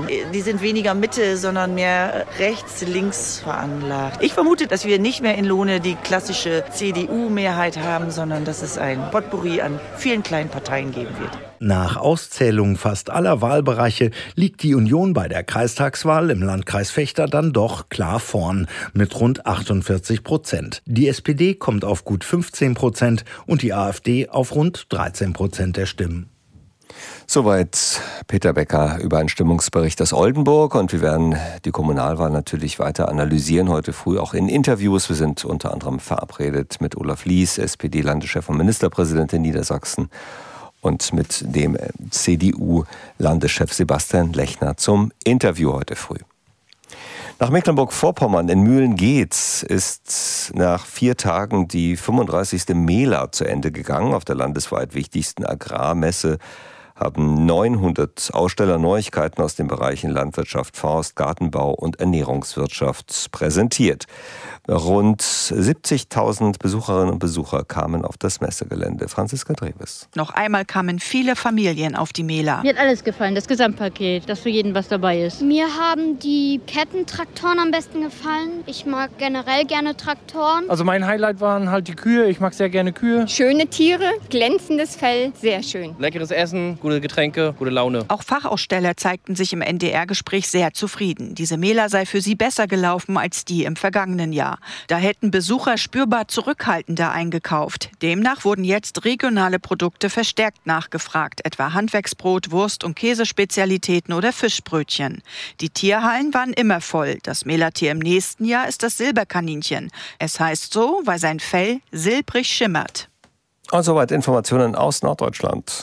Die sind weniger Mitte, sondern mehr rechts-links veranlagt. Ich vermute, dass wir nicht mehr in Lohne die klassische CDU-Mehrheit haben, sondern dass es ein Potpourri an vielen kleinen Parteien geben wird. Nach Auszählung fast aller Wahlbereiche liegt die Union bei der Kreistagswahl im Landkreis Vechta dann doch klar vorn mit rund 48%. Die SPD kommt auf gut 15% und die AfD auf rund 13% der Stimmen. Soweit Peter Becker über einen Stimmungsbericht aus Oldenburg. Und wir werden die Kommunalwahl natürlich weiter analysieren, heute früh auch in Interviews. Wir sind unter anderem verabredet mit Olaf Lies, SPD-Landeschef und Ministerpräsident in Niedersachsen, und mit dem CDU-Landeschef Sebastian Lechner zum Interview heute früh. Nach Mecklenburg-Vorpommern in Mühlen-Geetz ist nach 4 Tagen die 35. Mela zu Ende gegangen. Auf der landesweit wichtigsten Agrarmesse haben 900 Aussteller Neuigkeiten aus den Bereichen Landwirtschaft, Forst, Gartenbau und Ernährungswirtschaft präsentiert. Rund 70.000 Besucherinnen und Besucher kamen auf das Messegelände. Franziska Dreves. Noch einmal kamen viele Familien auf die Mela. Mir hat alles gefallen, das Gesamtpaket, dass für jeden was dabei ist. Mir haben die Kettentraktoren am besten gefallen. Ich mag generell gerne Traktoren. Also mein Highlight waren halt die Kühe. Ich mag sehr gerne Kühe. Schöne Tiere, glänzendes Fell, sehr schön. Leckeres Essen, gute Getränke, gute Laune. Auch Fachaussteller zeigten sich im NDR-Gespräch sehr zufrieden. Diese Mela sei für sie besser gelaufen als die im vergangenen Jahr. Da hätten Besucher spürbar zurückhaltender eingekauft. Demnach wurden jetzt regionale Produkte verstärkt nachgefragt, etwa Handwerksbrot, Wurst- und Käsespezialitäten oder Fischbrötchen. Die Tierhallen waren immer voll. Das Melatier im nächsten Jahr ist das Silberkaninchen. Es heißt so, weil sein Fell silbrig schimmert. Und soweit Informationen aus Norddeutschland.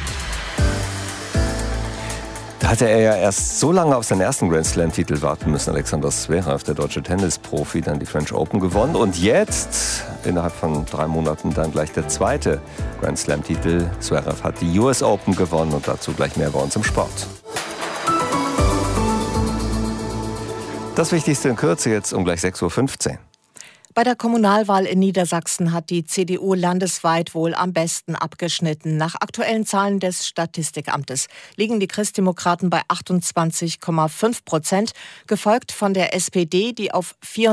Da hatte er ja erst so lange auf seinen ersten Grand Slam-Titel warten müssen. Alexander Zverev, der deutsche Tennisprofi, dann die French Open gewonnen. Und jetzt, innerhalb von 3 Monaten, dann gleich der zweite Grand Slam-Titel. Zverev hat die US Open gewonnen und dazu gleich mehr bei uns im Sport. Das Wichtigste in Kürze jetzt um gleich 6.15 Uhr. Bei der Kommunalwahl in Niedersachsen hat die CDU landesweit wohl am besten abgeschnitten. Nach aktuellen Zahlen des Statistikamtes liegen die Christdemokraten bei 28,5%, gefolgt von der SPD, die auf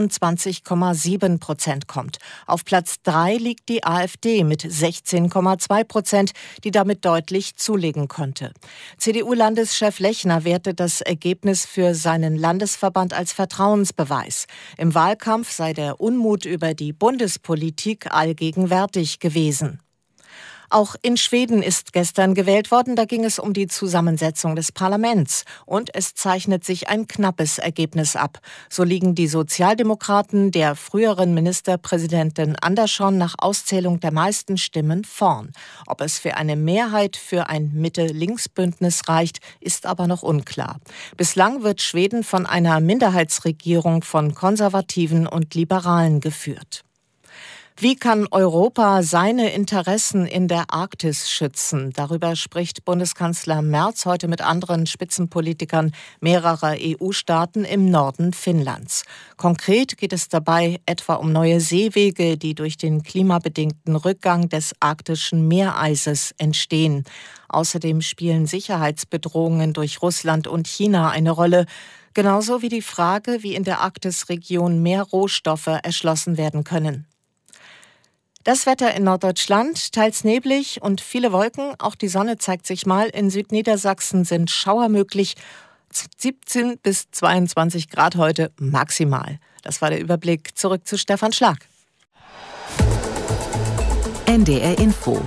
24,7% kommt. Auf Platz 3 liegt die AfD mit 16,2%, die damit deutlich zulegen konnte. CDU-Landeschef Lechner wertet das Ergebnis für seinen Landesverband als Vertrauensbeweis. Im Wahlkampf sei der Unmut über die Bundespolitik allgegenwärtig gewesen. Auch in Schweden ist gestern gewählt worden. Da ging es um die Zusammensetzung des Parlaments. Und es zeichnet sich ein knappes Ergebnis ab. So liegen die Sozialdemokraten der früheren Ministerpräsidentin Andersson nach Auszählung der meisten Stimmen vorn. Ob es für eine Mehrheit für ein Mitte-Links-Bündnis reicht, ist aber noch unklar. Bislang wird Schweden von einer Minderheitsregierung von Konservativen und Liberalen geführt. Wie kann Europa seine Interessen in der Arktis schützen? Darüber spricht Bundeskanzler Merz heute mit anderen Spitzenpolitikern mehrerer EU-Staaten im Norden Finnlands. Konkret geht es dabei etwa um neue Seewege, die durch den klimabedingten Rückgang des arktischen Meereises entstehen. Außerdem spielen Sicherheitsbedrohungen durch Russland und China eine Rolle. Genauso wie die Frage, wie in der Arktisregion mehr Rohstoffe erschlossen werden können. Das Wetter in Norddeutschland, teils neblig und viele Wolken. Auch die Sonne zeigt sich mal. In Südniedersachsen sind Schauer möglich. 17 bis 22 Grad heute maximal. Das war der Überblick. Zurück zu Stefan Schlag. NDR Info.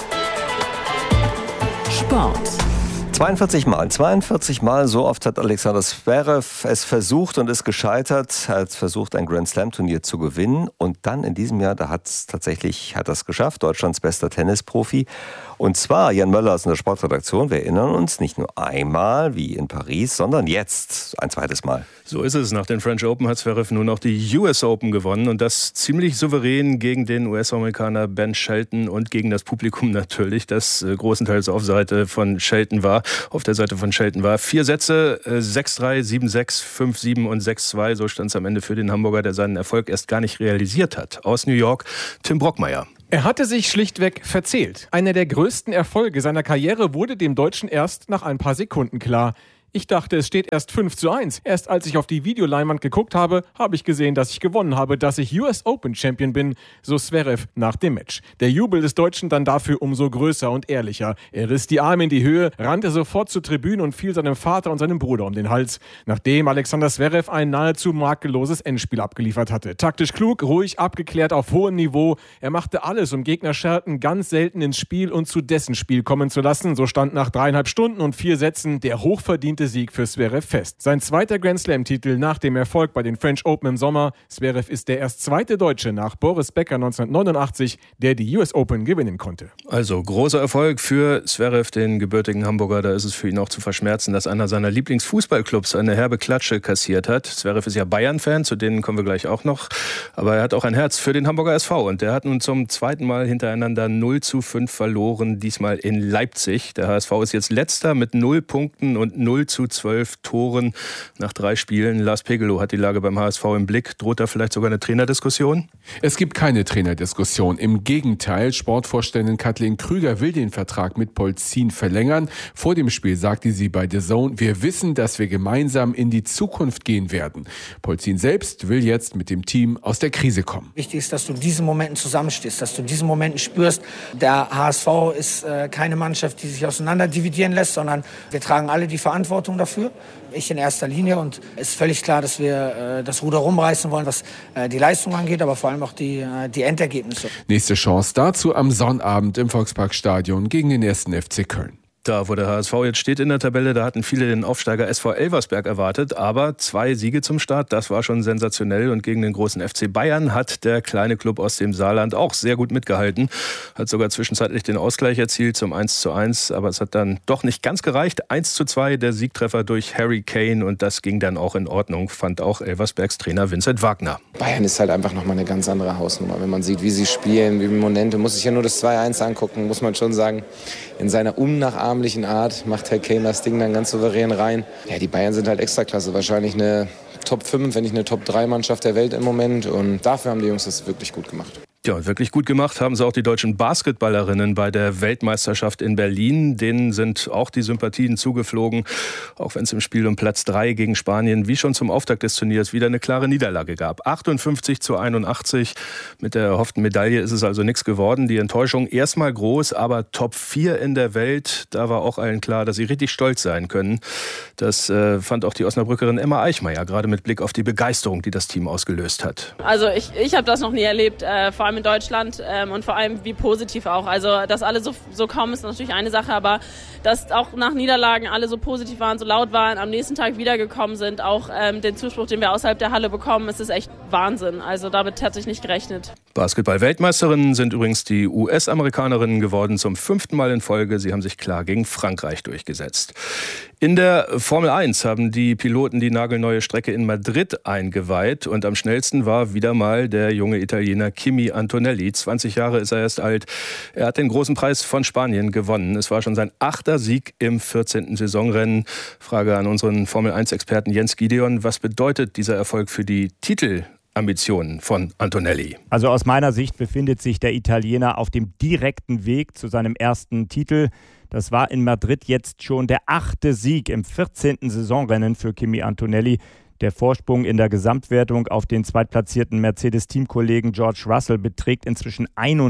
Sport. 42 Mal, so oft hat Alexander Zverev es versucht und ist gescheitert. Er hat versucht, ein Grand Slam Turnier zu gewinnen. Und dann in diesem Jahr, da hat er es geschafft, Deutschlands bester Tennisprofi. Und zwar Jan Möller aus der Sportredaktion. Wir erinnern uns nicht nur einmal wie in Paris, sondern jetzt ein zweites Mal. So ist es. Nach den French Open hat Zverev nun auch die US Open gewonnen. Und das ziemlich souverän gegen den US-Amerikaner Ben Shelton und gegen das Publikum natürlich, das großenteils auf der Seite von Shelton war. 4 Sätze, 6-3, 7-6, 5-7 und 6-2. So stand es am Ende für den Hamburger, der seinen Erfolg erst gar nicht realisiert hat. Aus New York, Tim Brockmeier. Er hatte sich schlichtweg verzählt. Einer der größten Erfolge seiner Karriere wurde dem Deutschen erst nach ein paar Sekunden klar. Ich dachte, es steht erst 5:1. Erst als ich auf die Videoleinwand geguckt habe, habe ich gesehen, dass ich gewonnen habe, dass ich US Open Champion bin, so Zverev nach dem Match. Der Jubel des Deutschen dann dafür umso größer und ehrlicher. Er riss die Arme in die Höhe, rannte sofort zur Tribüne und fiel seinem Vater und seinem Bruder um den Hals, nachdem Alexander Zverev ein nahezu makelloses Endspiel abgeliefert hatte. Taktisch klug, ruhig, abgeklärt, auf hohem Niveau. Er machte alles, um Gegnerscherten ganz selten ins Spiel und zu dessen Spiel kommen zu lassen. So stand nach 3,5 Stunden und 4 Sätzen der hochverdiente Sieg für Zverev fest. Sein zweiter Grand-Slam-Titel nach dem Erfolg bei den French Open im Sommer. Zverev ist der erst zweite Deutsche nach Boris Becker 1989, der die US Open gewinnen konnte. Also großer Erfolg für Zverev, den gebürtigen Hamburger. Da ist es für ihn auch zu verschmerzen, dass einer seiner Lieblingsfußballclubs eine herbe Klatsche kassiert hat. Zverev ist ja Bayern-Fan, zu denen kommen wir gleich auch noch. Aber er hat auch ein Herz für den Hamburger SV. Und der hat nun zum zweiten Mal hintereinander 0:5 verloren, diesmal in Leipzig. Der HSV ist jetzt Letzter mit 0 Punkten und 0:12 Toren nach 3 Spielen. Lars Pegelow hat die Lage beim HSV im Blick. Droht da vielleicht sogar eine Trainerdiskussion? Es gibt keine Trainerdiskussion. Im Gegenteil, Sportvorständin Kathleen Krüger will den Vertrag mit Polzin verlängern. Vor dem Spiel sagte sie bei The Zone, wir wissen, dass wir gemeinsam in die Zukunft gehen werden. Polzin selbst will jetzt mit dem Team aus der Krise kommen. Wichtig ist, dass du in diesen Momenten zusammenstehst, dass du in diesen Momenten spürst, der HSV ist keine Mannschaft, die sich auseinander dividieren lässt, sondern wir tragen alle die Verantwortung dafür. Ich in erster Linie, und es ist völlig klar, dass wir das Ruder rumreißen wollen, was die Leistung angeht, aber vor allem auch die Endergebnisse. Nächste Chance dazu am Sonnabend im Volksparkstadion gegen den 1. FC Köln. Da, wo der HSV jetzt steht in der Tabelle, da hatten viele den Aufsteiger SV Elversberg erwartet. Aber 2 Siege zum Start, das war schon sensationell. Und gegen den großen FC Bayern hat der kleine Club aus dem Saarland auch sehr gut mitgehalten. Hat sogar zwischenzeitlich den Ausgleich erzielt zum 1:1. Aber es hat dann doch nicht ganz gereicht. 1:2, der Siegtreffer durch Harry Kane. Und das ging dann auch in Ordnung, fand auch Elversbergs Trainer Vincent Wagner. Bayern ist halt einfach nochmal eine ganz andere Hausnummer. Wenn man sieht, wie sie spielen, wie Momente, muss ich ja nur das 2:1 angucken, muss man schon sagen, in seiner unnachahmlichen Art macht Herr Kane das Ding dann ganz souverän rein. Ja, die Bayern sind halt Extraklasse, wahrscheinlich eine Top 5, wenn nicht eine Top 3 Mannschaft der Welt im Moment, und dafür haben die Jungs das wirklich gut gemacht. Ja, wirklich gut gemacht haben sie auch die deutschen Basketballerinnen bei der Weltmeisterschaft in Berlin. Denen sind auch die Sympathien zugeflogen, auch wenn es im Spiel um Platz 3 gegen Spanien, wie schon zum Auftakt des Turniers, wieder eine klare Niederlage gab. 58:81. Mit der erhofften Medaille ist es also nichts geworden. Die Enttäuschung erstmal groß, aber Top 4 in der Welt, da war auch allen klar, dass sie richtig stolz sein können. Das fand auch die Osnabrückerin Emma Eichmeier, gerade mit Blick auf die Begeisterung, die das Team ausgelöst hat. Also ich habe das noch nie erlebt, vor allem in Deutschland, und vor allem wie positiv auch. Also dass alle so kommen, ist natürlich eine Sache, aber dass auch nach Niederlagen alle so positiv waren, so laut waren, am nächsten Tag wiedergekommen sind, auch den Zuspruch, den wir außerhalb der Halle bekommen, ist echt Wahnsinn. Also damit hätte ich nicht gerechnet. Basketball-Weltmeisterinnen sind übrigens die US-Amerikanerinnen geworden, zum 5. Mal in Folge. Sie haben sich klar gegen Frankreich durchgesetzt. In der Formel 1 haben die Piloten die nagelneue Strecke in Madrid eingeweiht und am schnellsten war wieder mal der junge Italiener Kimi Antonelli. 20 Jahre ist er erst alt. Er hat den großen Preis von Spanien gewonnen. Es war schon sein 8. Sieg im 14. Saisonrennen. Frage an unseren Formel 1-Experten Jens Gideon. Was bedeutet dieser Erfolg für die Titelambitionen von Antonelli? Also aus meiner Sicht befindet sich der Italiener auf dem direkten Weg zu seinem ersten Titel. Das war in Madrid jetzt schon der 8. Sieg im 14. Saisonrennen für Kimi Antonelli. Der Vorsprung in der Gesamtwertung auf den zweitplatzierten Mercedes-Teamkollegen George Russell beträgt inzwischen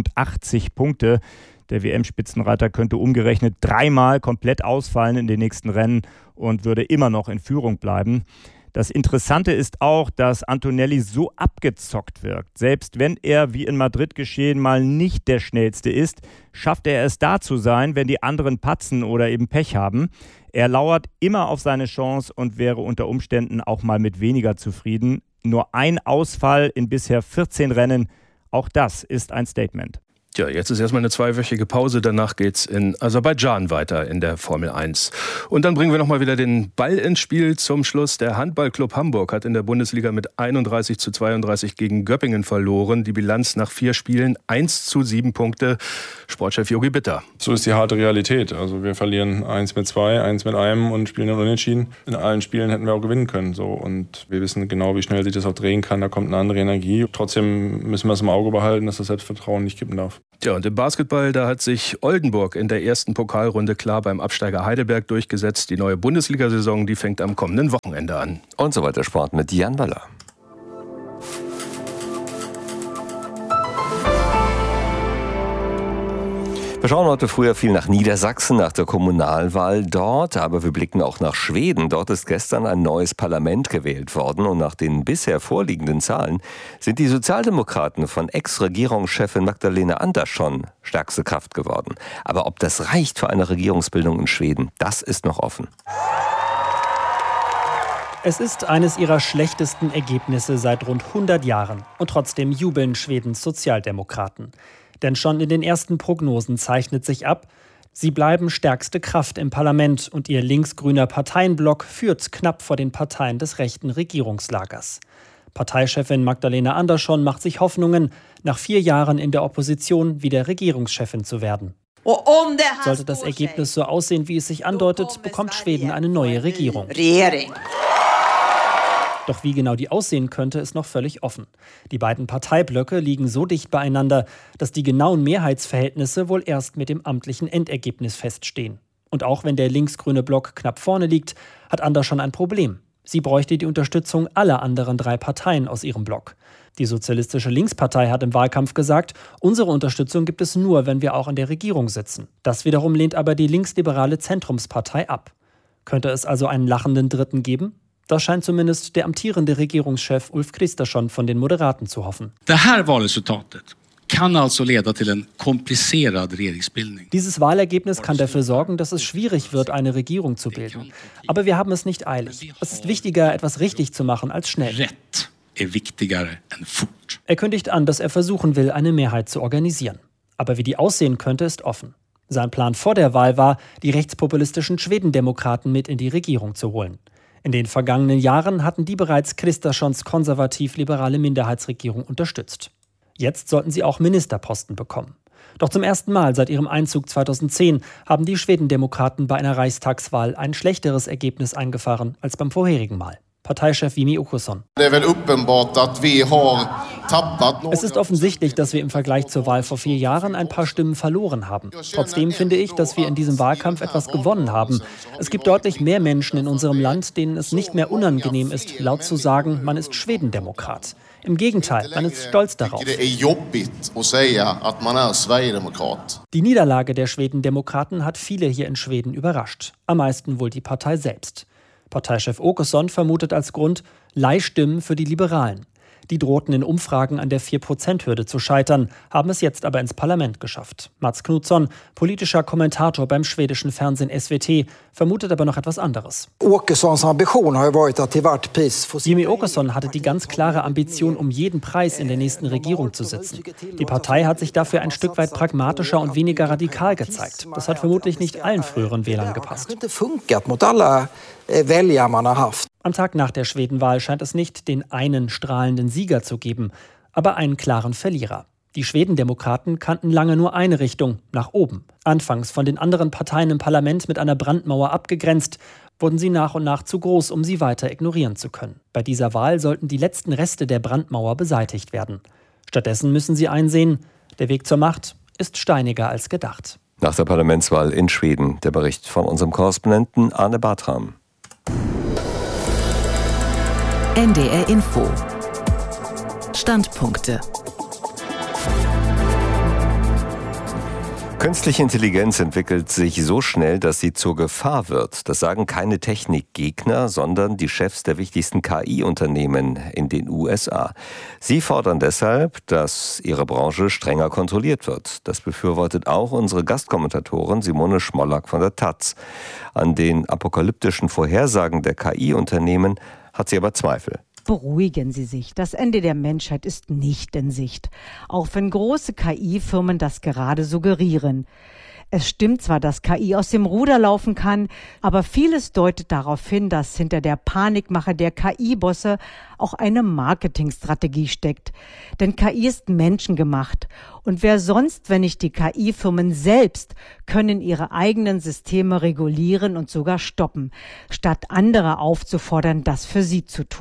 81 Punkte. Der WM-Spitzenreiter könnte umgerechnet 3-mal komplett ausfallen in den nächsten Rennen und würde immer noch in Führung bleiben. Das Interessante ist auch, dass Antonelli so abgezockt wirkt. Selbst wenn er, wie in Madrid geschehen, mal nicht der Schnellste ist, schafft er es da zu sein, wenn die anderen patzen oder eben Pech haben. Er lauert immer auf seine Chance und wäre unter Umständen auch mal mit weniger zufrieden. Nur ein Ausfall in bisher 14 Rennen, auch das ist ein Statement. Ja, jetzt ist erstmal eine 2-wöchige Pause, danach geht's in Aserbaidschan weiter in der Formel 1. Und dann bringen wir nochmal wieder den Ball ins Spiel zum Schluss. Der Handballclub Hamburg hat in der Bundesliga mit 31:32 gegen Göppingen verloren. Die Bilanz nach 4 Spielen 1:7 Punkte. Sportchef Jogi Bitter. So ist die harte Realität. Also wir verlieren 1 mit 2, 1 mit 1 und spielen dann unentschieden. In allen Spielen hätten wir auch gewinnen können. So. Und wir wissen genau, wie schnell sich das auch drehen kann. Da kommt eine andere Energie. Trotzdem müssen wir es im Auge behalten, dass das Selbstvertrauen nicht kippen darf. Ja, und im Basketball, da hat sich Oldenburg in der ersten Pokalrunde klar beim Absteiger Heidelberg durchgesetzt. Die neue Bundesliga-Saison, die fängt am kommenden Wochenende an. Und so weiter Sport mit Jan Wöller. Wir schauen heute früher viel nach Niedersachsen, nach der Kommunalwahl dort, aber wir blicken auch nach Schweden. Dort ist gestern ein neues Parlament gewählt worden und nach den bisher vorliegenden Zahlen sind die Sozialdemokraten von Ex-Regierungschefin Magdalena Andersson stärkste Kraft geworden. Aber ob das reicht für eine Regierungsbildung in Schweden, das ist noch offen. Es ist eines ihrer schlechtesten Ergebnisse seit rund 100 Jahren und trotzdem jubeln Schwedens Sozialdemokraten. Denn schon in den ersten Prognosen zeichnet sich ab, sie bleiben stärkste Kraft im Parlament und ihr linksgrüner Parteienblock führt knapp vor den Parteien des rechten Regierungslagers. Parteichefin Magdalena Andersson macht sich Hoffnungen, nach 4 Jahren in der Opposition wieder Regierungschefin zu werden. Sollte das Ergebnis so aussehen, wie es sich andeutet, bekommt Schweden eine neue Regierung. Doch wie genau die aussehen könnte, ist noch völlig offen. Die beiden Parteiblöcke liegen so dicht beieinander, dass die genauen Mehrheitsverhältnisse wohl erst mit dem amtlichen Endergebnis feststehen. Und auch wenn der linksgrüne Block knapp vorne liegt, hat Andersson ein Problem. Sie bräuchte die Unterstützung aller anderen 3 Parteien aus ihrem Block. Die Sozialistische Linkspartei hat im Wahlkampf gesagt, unsere Unterstützung gibt es nur, wenn wir auch in der Regierung sitzen. Das wiederum lehnt aber die linksliberale Zentrumspartei ab. Könnte es also einen lachenden Dritten geben? Das scheint zumindest der amtierende Regierungschef Ulf Kristersson von den Moderaten zu hoffen. Dieses Wahlergebnis kann dafür sorgen, dass es schwierig wird, eine Regierung zu bilden. Aber wir haben es nicht eilig. Es ist wichtiger, etwas richtig zu machen, als schnell. Er kündigt an, dass er versuchen will, eine Mehrheit zu organisieren. Aber wie die aussehen könnte, ist offen. Sein Plan vor der Wahl war, die rechtspopulistischen Schwedendemokraten mit in die Regierung zu holen. In den vergangenen Jahren hatten die bereits Kristerssons konservativ-liberale Minderheitsregierung unterstützt. Jetzt sollten sie auch Ministerposten bekommen. Doch zum ersten Mal seit ihrem Einzug 2010 haben die Schwedendemokraten bei einer Reichstagswahl ein schlechteres Ergebnis eingefahren als beim vorherigen Mal. Parteichef Jimmie Åkesson. Es ist offensichtlich, dass wir im Vergleich zur Wahl vor 4 Jahren ein paar Stimmen verloren haben. Trotzdem finde ich, dass wir in diesem Wahlkampf etwas gewonnen haben. Es gibt deutlich mehr Menschen in unserem Land, denen es nicht mehr unangenehm ist, laut zu sagen, man ist Schwedendemokrat. Im Gegenteil, man ist stolz darauf. Die Niederlage der Schwedendemokraten hat viele hier in Schweden überrascht. Am meisten wohl die Partei selbst. Parteichef Åkesson vermutet als Grund Leihstimmen für die Liberalen. Die drohten in Umfragen an der 4%-Hürde zu scheitern, haben es jetzt aber ins Parlament geschafft. Mats Knutsson, politischer Kommentator beim schwedischen Fernsehen SVT, vermutet aber noch etwas anderes. Jimmie Åkesson hatte die ganz klare Ambition, um jeden Preis in der nächsten Regierung zu sitzen. Die Partei hat sich dafür ein Stück weit pragmatischer und weniger radikal gezeigt. Das hat vermutlich nicht allen früheren Wählern gepasst. Am Tag nach der Schwedenwahl scheint es nicht den einen strahlenden Sieger zu geben, aber einen klaren Verlierer. Die Schwedendemokraten kannten lange nur eine Richtung, nach oben. Anfangs von den anderen Parteien im Parlament mit einer Brandmauer abgegrenzt, wurden sie nach und nach zu groß, um sie weiter ignorieren zu können. Bei dieser Wahl sollten die letzten Reste der Brandmauer beseitigt werden. Stattdessen müssen sie einsehen, der Weg zur Macht ist steiniger als gedacht. Nach der Parlamentswahl in Schweden, der Bericht von unserem Korrespondenten Arne Bartram. NDR Info. Standpunkte. Künstliche Intelligenz entwickelt sich so schnell, dass sie zur Gefahr wird. Das sagen keine Technikgegner, sondern die Chefs der wichtigsten KI-Unternehmen in den USA. Sie fordern deshalb, dass ihre Branche strenger kontrolliert wird. Das befürwortet auch unsere Gastkommentatorin Simone Schmollack von der taz. An den apokalyptischen Vorhersagen der KI-Unternehmen hat sie aber Zweifel. Beruhigen Sie sich, das Ende der Menschheit ist nicht in Sicht, auch wenn große KI-Firmen das gerade suggerieren. Es stimmt zwar, dass KI aus dem Ruder laufen kann, aber vieles deutet darauf hin, dass hinter der Panikmache der KI-Bosse auch eine Marketingstrategie steckt. Denn KI ist menschengemacht. Und wer sonst, wenn nicht die KI-Firmen selbst, können ihre eigenen Systeme regulieren und sogar stoppen, statt andere aufzufordern, das für sie zu tun.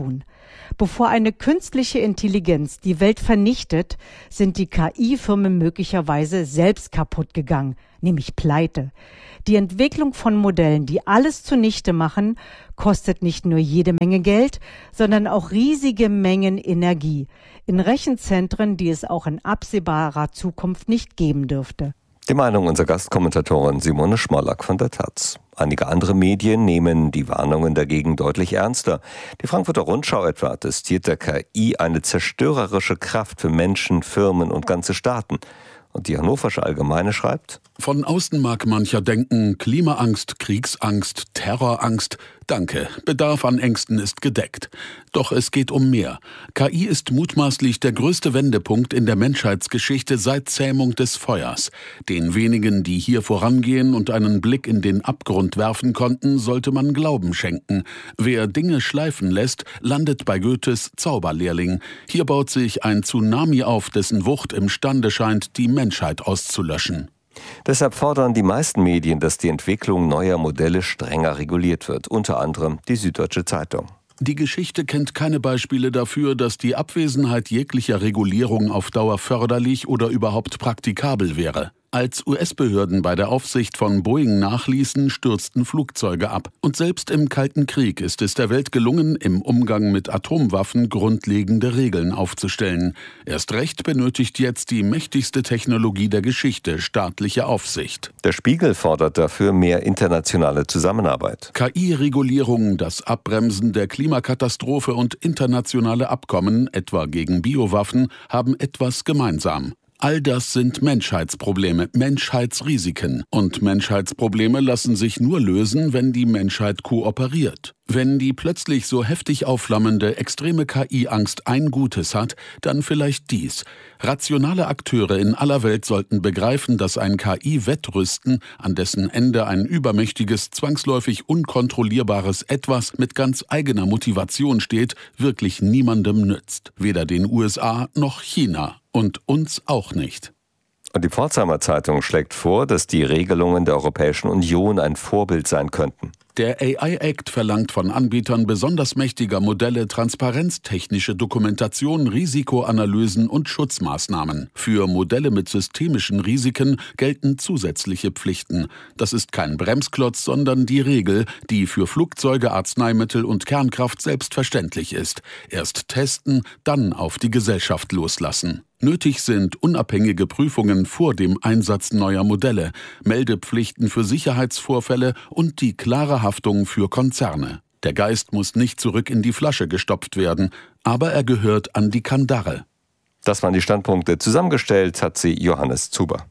Bevor eine künstliche Intelligenz die Welt vernichtet, sind die KI-Firmen möglicherweise selbst kaputt gegangen, nämlich pleite. Die Entwicklung von Modellen, die alles zunichte machen, kostet nicht nur jede Menge Geld, sondern auch riesige Mengen Energie in Rechenzentren, die es auch in absehbarer Zukunft nicht geben dürfte. Die Meinung unserer Gastkommentatorin Simone Schmollack von der taz. Einige andere Medien nehmen die Warnungen dagegen deutlich ernster. Die Frankfurter Rundschau etwa attestiert der KI eine zerstörerische Kraft für Menschen, Firmen und ganze Staaten. Und die Hannoversche Allgemeine schreibt: Von außen mag mancher denken, Klimaangst, Kriegsangst, Terrorangst. Danke, Bedarf an Ängsten ist gedeckt. Doch es geht um mehr. KI ist mutmaßlich der größte Wendepunkt in der Menschheitsgeschichte seit Zähmung des Feuers. Den wenigen, die hier vorangehen und einen Blick in den Abgrund werfen konnten, sollte man Glauben schenken. Wer Dinge schleifen lässt, landet bei Goethes Zauberlehrling. Hier baut sich ein Tsunami auf, dessen Wucht imstande scheint, die Menschheit auszulöschen. Deshalb fordern die meisten Medien, dass die Entwicklung neuer Modelle strenger reguliert wird, unter anderem die Süddeutsche Zeitung. Die Geschichte kennt keine Beispiele dafür, dass die Abwesenheit jeglicher Regulierung auf Dauer förderlich oder überhaupt praktikabel wäre. Als US-Behörden bei der Aufsicht von Boeing nachließen, stürzten Flugzeuge ab. Und selbst im Kalten Krieg ist es der Welt gelungen, im Umgang mit Atomwaffen grundlegende Regeln aufzustellen. Erst recht benötigt jetzt die mächtigste Technologie der Geschichte staatliche Aufsicht. Der Spiegel fordert dafür mehr internationale Zusammenarbeit. KI-Regulierung, das Abbremsen der Klimakatastrophe und internationale Abkommen, etwa gegen Biowaffen, haben etwas gemeinsam. All das sind Menschheitsprobleme, Menschheitsrisiken. Und Menschheitsprobleme lassen sich nur lösen, wenn die Menschheit kooperiert. Wenn die plötzlich so heftig aufflammende extreme KI-Angst ein Gutes hat, dann vielleicht dies. Rationale Akteure in aller Welt sollten begreifen, dass ein KI-Wettrüsten, an dessen Ende ein übermächtiges, zwangsläufig unkontrollierbares Etwas mit ganz eigener Motivation steht, wirklich niemandem nützt. Weder den USA noch China. Und uns auch nicht. Und die Pforzheimer Zeitung schlägt vor, dass die Regelungen der Europäischen Union ein Vorbild sein könnten. Der AI-Act verlangt von Anbietern besonders mächtiger Modelle Transparenz, technische Dokumentation, Risikoanalysen und Schutzmaßnahmen. Für Modelle mit systemischen Risiken gelten zusätzliche Pflichten. Das ist kein Bremsklotz, sondern die Regel, die für Flugzeuge, Arzneimittel und Kernkraft selbstverständlich ist. Erst testen, dann auf die Gesellschaft loslassen. Nötig sind unabhängige Prüfungen vor dem Einsatz neuer Modelle, Meldepflichten für Sicherheitsvorfälle und die klare Haftung für Konzerne. Der Geist muss nicht zurück in die Flasche gestopft werden, aber er gehört an die Kandare. Das waren die Standpunkte. Zusammengestellt hat sie Johannes Zuber.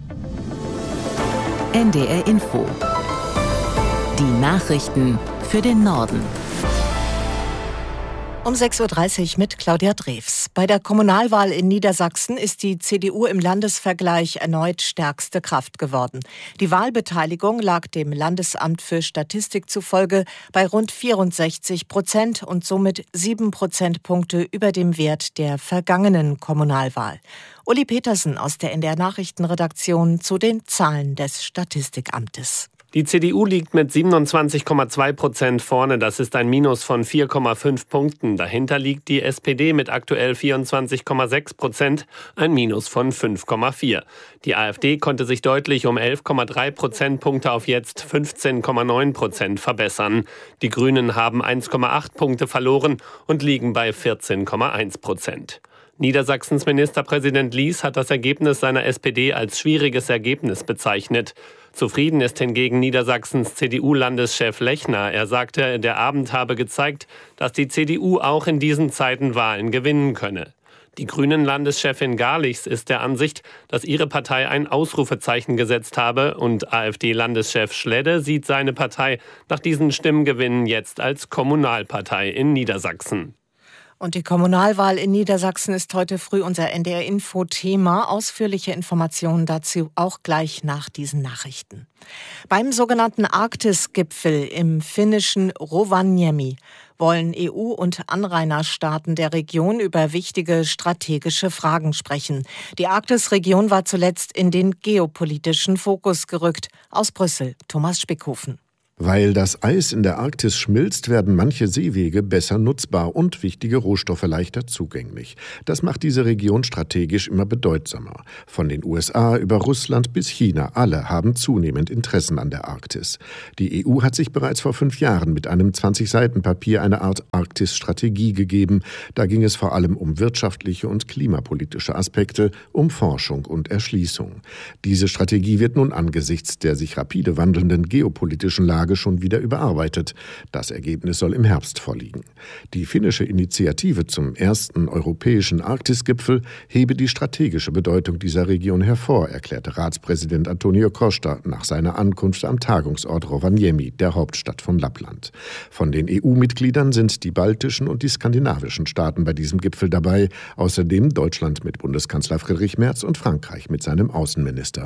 NDR Info. Die Nachrichten für den Norden. Um 6.30 Uhr mit Claudia Drews. Bei der Kommunalwahl in Niedersachsen ist die CDU im Landesvergleich erneut stärkste Kraft geworden. Die Wahlbeteiligung lag dem Landesamt für Statistik zufolge bei rund 64% und somit 7 Prozentpunkte über dem Wert der vergangenen Kommunalwahl. Uli Petersen aus der NDR Nachrichtenredaktion zu den Zahlen des Statistikamtes. Die CDU liegt mit 27,2% vorne. Das ist ein Minus von 4,5 Punkten. Dahinter liegt die SPD mit aktuell 24,6%, ein Minus von 5,4. Die AfD konnte sich deutlich um 11,3 Prozentpunkte auf jetzt 15,9% verbessern. Die Grünen haben 1,8 Punkte verloren und liegen bei 14,1%. Niedersachsens Ministerpräsident Lies hat das Ergebnis seiner SPD als schwieriges Ergebnis bezeichnet. Zufrieden ist hingegen Niedersachsens CDU-Landeschef Lechner. Er sagte, der Abend habe gezeigt, dass die CDU auch in diesen Zeiten Wahlen gewinnen könne. Die Grünen-Landeschefin Garlichs ist der Ansicht, dass ihre Partei ein Ausrufezeichen gesetzt habe und AfD-Landeschef Schledde sieht seine Partei nach diesen Stimmengewinnen jetzt als Kommunalpartei in Niedersachsen. Und die Kommunalwahl in Niedersachsen ist heute früh unser NDR-Info-Thema. Ausführliche Informationen dazu auch gleich nach diesen Nachrichten. Beim sogenannten Arktis-Gipfel im finnischen Rovaniemi wollen EU- und Anrainerstaaten der Region über wichtige strategische Fragen sprechen. Die Arktisregion war zuletzt in den geopolitischen Fokus gerückt. Aus Brüssel, Thomas Spickhofen. Weil das Eis in der Arktis schmilzt, werden manche Seewege besser nutzbar und wichtige Rohstoffe leichter zugänglich. Das macht diese Region strategisch immer bedeutsamer. Von den USA über Russland bis China, alle haben zunehmend Interessen an der Arktis. Die EU hat sich bereits vor 5 Jahren mit einem 20-Seiten-Papier eine Art Arktis-Strategie gegeben. Da ging es vor allem um wirtschaftliche und klimapolitische Aspekte, um Forschung und Erschließung. Diese Strategie wird nun angesichts der sich rapide wandelnden geopolitischen Lage schon wieder überarbeitet. Das Ergebnis soll im Herbst vorliegen. Die finnische Initiative zum ersten europäischen Arktisgipfel hebe die strategische Bedeutung dieser Region hervor, erklärte Ratspräsident Antonio Costa nach seiner Ankunft am Tagungsort Rovaniemi, der Hauptstadt von Lappland. Von den EU-Mitgliedern sind die baltischen und die skandinavischen Staaten bei diesem Gipfel dabei, außerdem Deutschland mit Bundeskanzler Friedrich Merz und Frankreich mit seinem Außenminister.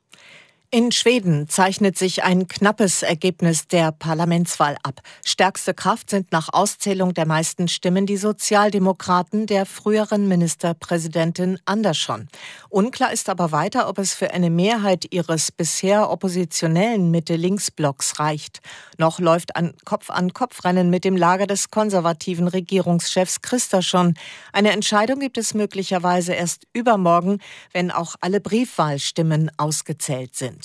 In Schweden zeichnet sich ein knappes Ergebnis der Parlamentswahl ab. Stärkste Kraft sind nach Auszählung der meisten Stimmen die Sozialdemokraten der früheren Ministerpräsidentin Andersson. Unklar ist aber weiter, ob es für eine Mehrheit ihres bisher oppositionellen Mitte-Links-Blocks reicht. Noch läuft ein Kopf-an-Kopf-Rennen mit dem Lager des konservativen Regierungschefs Kristersson. Eine Entscheidung gibt es möglicherweise erst übermorgen, wenn auch alle Briefwahlstimmen ausgezählt sind.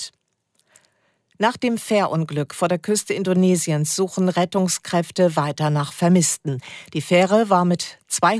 Nach dem Fährunglück vor der Küste Indonesiens suchen Rettungskräfte weiter nach Vermissten. Die Fähre war mit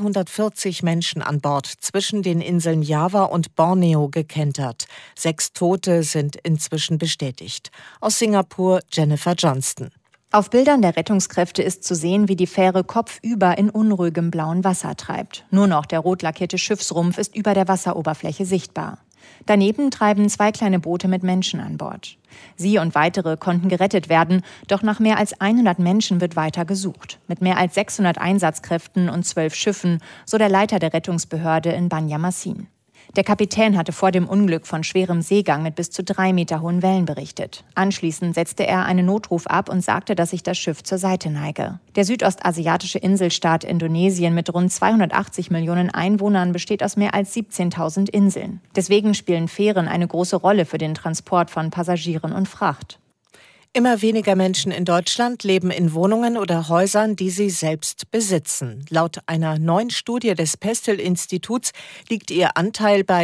240 Menschen an Bord zwischen den Inseln Java und Borneo gekentert. 6 Tote sind inzwischen bestätigt. Aus Singapur Jennifer Johnston. Auf Bildern der Rettungskräfte ist zu sehen, wie die Fähre kopfüber in unruhigem blauen Wasser treibt. Nur noch der rot lackierte Schiffsrumpf ist über der Wasseroberfläche sichtbar. Daneben treiben 2 kleine Boote mit Menschen an Bord. Sie und weitere konnten gerettet werden, doch nach mehr als 100 Menschen wird weiter gesucht. Mit mehr als 600 Einsatzkräften und 12 Schiffen, so der Leiter der Rettungsbehörde in Banjarmasin. Der Kapitän hatte vor dem Unglück von schwerem Seegang mit bis zu 3 Meter hohen Wellen berichtet. Anschließend setzte er einen Notruf ab und sagte, dass sich das Schiff zur Seite neige. Der südostasiatische Inselstaat Indonesien mit rund 280 Millionen Einwohnern besteht aus mehr als 17.000 Inseln. Deswegen spielen Fähren eine große Rolle für den Transport von Passagieren und Fracht. Immer weniger Menschen in Deutschland leben in Wohnungen oder Häusern, die sie selbst besitzen. Laut einer neuen Studie des Pestel-Instituts liegt ihr Anteil bei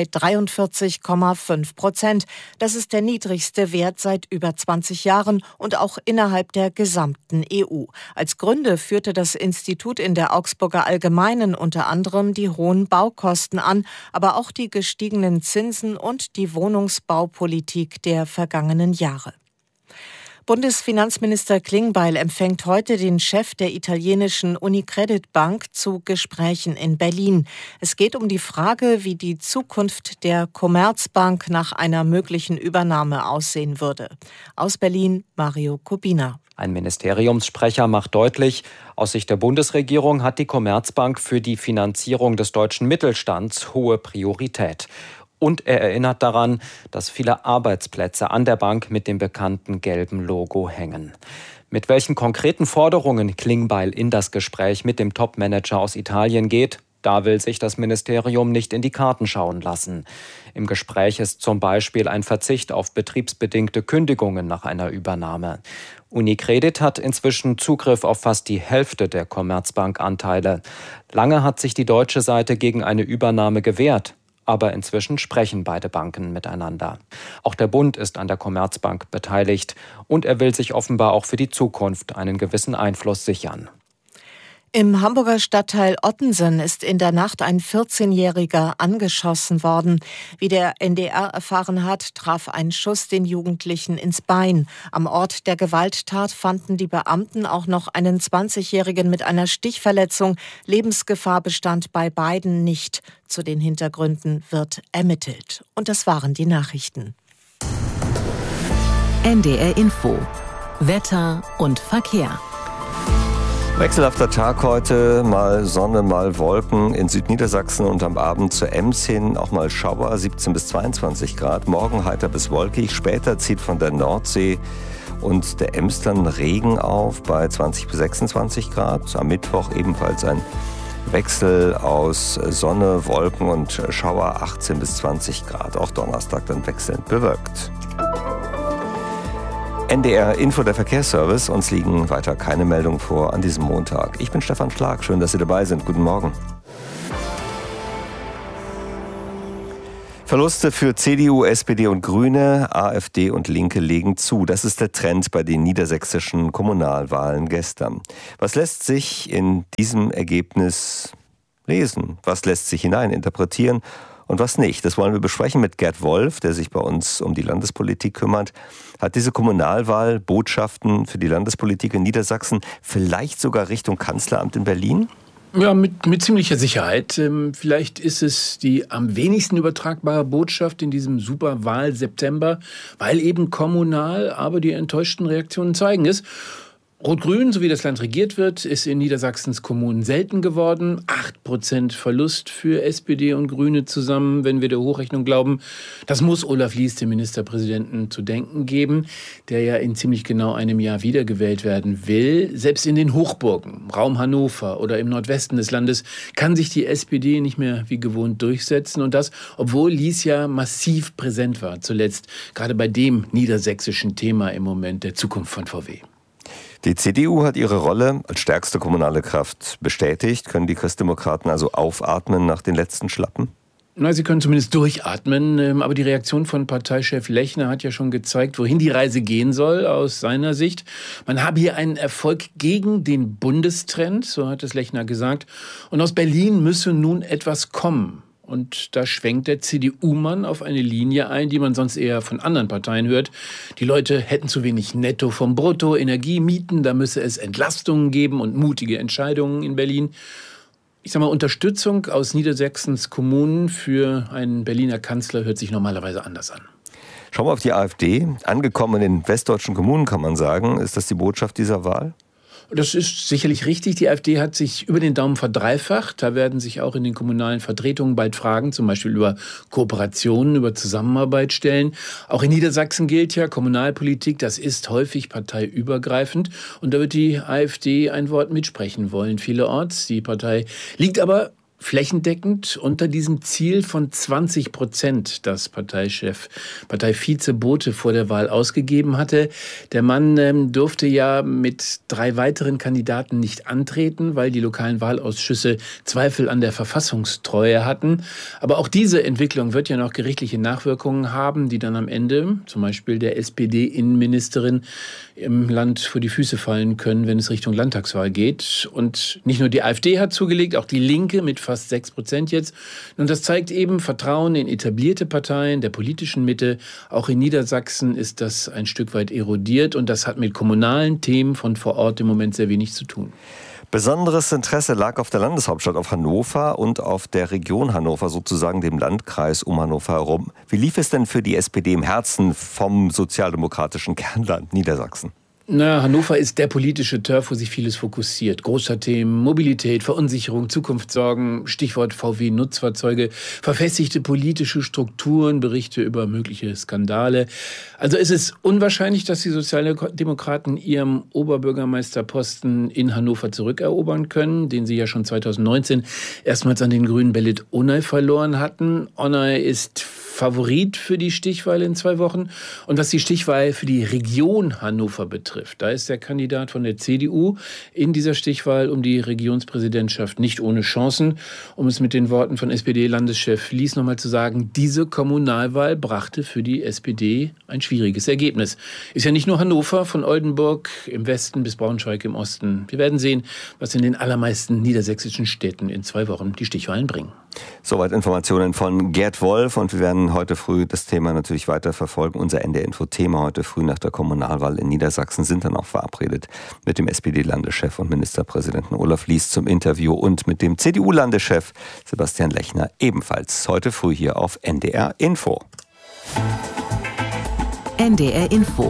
43,5%. Das ist der niedrigste Wert seit über 20 Jahren und auch innerhalb der gesamten EU. Als Gründe führte das Institut in der Augsburger Allgemeinen unter anderem die hohen Baukosten an, aber auch die gestiegenen Zinsen und die Wohnungsbaupolitik der vergangenen Jahre. Bundesfinanzminister Klingbeil empfängt heute den Chef der italienischen Unicredit Bank zu Gesprächen in Berlin. Es geht um die Frage, wie die Zukunft der Commerzbank nach einer möglichen Übernahme aussehen würde. Aus Berlin Mario Kubina. Ein Ministeriumssprecher macht deutlich, aus Sicht der Bundesregierung hat die Commerzbank für die Finanzierung des deutschen Mittelstands hohe Priorität. Und er erinnert daran, dass viele Arbeitsplätze an der Bank mit dem bekannten gelben Logo hängen. Mit welchen konkreten Forderungen Klingbeil in das Gespräch mit dem Topmanager aus Italien geht, da will sich das Ministerium nicht in die Karten schauen lassen. Im Gespräch ist zum Beispiel ein Verzicht auf betriebsbedingte Kündigungen nach einer Übernahme. Unicredit hat inzwischen Zugriff auf fast die Hälfte der Commerzbank-Anteile. Lange hat sich die deutsche Seite gegen eine Übernahme gewehrt. Aber inzwischen sprechen beide Banken miteinander. Auch der Bund ist an der Commerzbank beteiligt und er will sich offenbar auch für die Zukunft einen gewissen Einfluss sichern. Im Hamburger Stadtteil Ottensen ist in der Nacht ein 14-Jähriger angeschossen worden. Wie der NDR erfahren hat, traf ein Schuss den Jugendlichen ins Bein. Am Ort der Gewalttat fanden die Beamten auch noch einen 20-Jährigen mit einer Stichverletzung. Lebensgefahr bestand bei beiden nicht. Zu den Hintergründen wird ermittelt. Und das waren die Nachrichten. NDR Info. Wetter und Verkehr. Wechselhafter Tag heute, mal Sonne, mal Wolken in Südniedersachsen und am Abend zur Ems hin auch mal Schauer, 17 bis 22 Grad. Morgen heiter bis wolkig, später zieht von der Nordsee und der Ems dann Regen auf bei 20 bis 26 Grad. Am Mittwoch ebenfalls ein Wechsel aus Sonne, Wolken und Schauer, 18 bis 20 Grad. Auch Donnerstag dann wechselnd bewölkt. NDR Info, der Verkehrsservice. Uns liegen weiter keine Meldungen vor an diesem Montag. Ich bin Stefan Schlag. Schön, dass Sie dabei sind. Guten Morgen. Verluste für CDU, SPD und Grüne, AfD und Linke legen zu. Das ist der Trend bei den niedersächsischen Kommunalwahlen gestern. Was lässt sich in diesem Ergebnis lesen? Was lässt sich hineininterpretieren und was nicht? Das wollen wir besprechen mit Gerd Wolf, der sich bei uns um die Landespolitik kümmert. Hat diese Kommunalwahl Botschaften für die Landespolitik in Niedersachsen, vielleicht sogar Richtung Kanzleramt in Berlin? Ja, mit ziemlicher Sicherheit. Vielleicht ist es die am wenigsten übertragbare Botschaft in diesem Superwahl-September, weil eben kommunal, aber die enttäuschten Reaktionen zeigen es. Rot-Grün, so wie das Land regiert wird, ist in Niedersachsens Kommunen selten geworden. 8% Verlust für SPD und Grüne zusammen, wenn wir der Hochrechnung glauben. Das muss Olaf Lies, dem Ministerpräsidenten, zu denken geben, der ja in ziemlich genau einem Jahr wiedergewählt werden will. Selbst in den Hochburgen, Raum Hannover oder im Nordwesten des Landes, kann sich die SPD nicht mehr wie gewohnt durchsetzen. Und das, obwohl Lies ja massiv präsent war, zuletzt gerade bei dem niedersächsischen Thema im Moment der Zukunft von VW. Die CDU hat ihre Rolle als stärkste kommunale Kraft bestätigt. Können die Christdemokraten also aufatmen nach den letzten Schlappen? Na, sie können zumindest durchatmen. Aber die Reaktion von Parteichef Lechner hat ja schon gezeigt, wohin die Reise gehen soll aus seiner Sicht. Man habe hier einen Erfolg gegen den Bundestrend, so hat es Lechner gesagt. Und aus Berlin müsse nun etwas kommen. Und da schwenkt der CDU-Mann auf eine Linie ein, die man sonst eher von anderen Parteien hört. Die Leute hätten zu wenig Netto vom Brutto, Energie, Mieten, da müsse es Entlastungen geben und mutige Entscheidungen in Berlin. Ich sag mal, Unterstützung aus Niedersachsens Kommunen für einen Berliner Kanzler hört sich normalerweise anders an. Schauen wir auf die AfD. Angekommen in den westdeutschen Kommunen, kann man sagen. Ist das die Botschaft dieser Wahl? Das ist sicherlich richtig. Die AfD hat sich über den Daumen verdreifacht. Da werden sich auch in den kommunalen Vertretungen bald Fragen, zum Beispiel über Kooperationen, über Zusammenarbeit stellen. Auch in Niedersachsen gilt ja, Kommunalpolitik, das ist häufig parteiübergreifend. Und da wird die AfD ein Wort mitsprechen wollen, vielerorts. Die Partei liegt aber flächendeckend unter diesem Ziel von 20%, das Parteivize Bote vor der Wahl ausgegeben hatte. Der Mann durfte ja mit 3 weiteren Kandidaten nicht antreten, weil die lokalen Wahlausschüsse Zweifel an der Verfassungstreue hatten. Aber auch diese Entwicklung wird ja noch gerichtliche Nachwirkungen haben, die dann am Ende, zum Beispiel der SPD-Innenministerin, im Land vor die Füße fallen können, wenn es Richtung Landtagswahl geht. Und nicht nur die AfD hat zugelegt, auch die Linke mit fast 6% jetzt. Und das zeigt eben Vertrauen in etablierte Parteien der politischen Mitte. Auch in Niedersachsen ist das ein Stück weit erodiert und das hat mit kommunalen Themen von vor Ort im Moment sehr wenig zu tun. Besonderes Interesse lag auf der Landeshauptstadt, auf Hannover und auf der Region Hannover, sozusagen dem Landkreis um Hannover herum. Wie lief es denn für die SPD im Herzen vom sozialdemokratischen Kernland Niedersachsen? Na, Hannover ist der politische Turf, wo sich vieles fokussiert. Großstadtthemen, Mobilität, Verunsicherung, Zukunftssorgen, Stichwort VW-Nutzfahrzeuge, verfestigte politische Strukturen, Berichte über mögliche Skandale. Also es ist unwahrscheinlich, dass die Sozialdemokraten ihrem Oberbürgermeisterposten in Hannover zurückerobern können, den sie ja schon 2019 erstmals an den Grünen Belit Onay verloren hatten. Onay ist Favorit für die Stichwahl in 2 Wochen. Und was die Stichwahl für die Region Hannover betrifft, da ist der Kandidat von der CDU in dieser Stichwahl um die Regionspräsidentschaft nicht ohne Chancen. Um es mit den Worten von SPD-Landeschef Lies nochmal zu sagen, diese Kommunalwahl brachte für die SPD ein schwieriges Ergebnis. Ist ja nicht nur Hannover, von Oldenburg im Westen bis Braunschweig im Osten. Wir werden sehen, was in den allermeisten niedersächsischen Städten in 2 Wochen die Stichwahlen bringen. Soweit Informationen von Gerd Wolf und wir werden heute früh das Thema natürlich weiter verfolgen. Unser NDR-Info-Thema heute früh nach der Kommunalwahl in Niedersachsen sind dann auch verabredet mit dem SPD-Landeschef und Ministerpräsidenten Olaf Lies zum Interview und mit dem CDU-Landeschef Sebastian Lechner ebenfalls heute früh hier auf NDR Info. NDR Info.